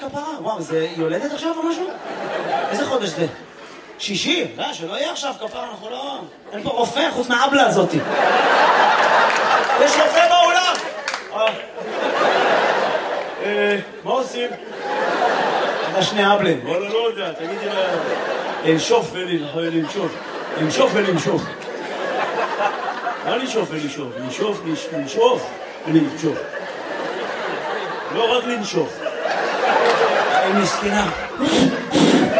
כפרה. וואו, זה יולדת עכשיו או משהו? איזה חודש זה? 60? שלא יהיה עכשיו כפרה, אנחנו לא... אין פה רופא חוץ מהאבלה הזאתי. יש רופא באולם! מה עושים? אתה שני אבלים. וואלה, לא יודע, תגידי לה... לנשוף ולנשוף. לנשוף ולנשוף. מה לנשוף ולנשוף? לנשוף ולנשוף. לא רק לנשוף. היא מסכנה.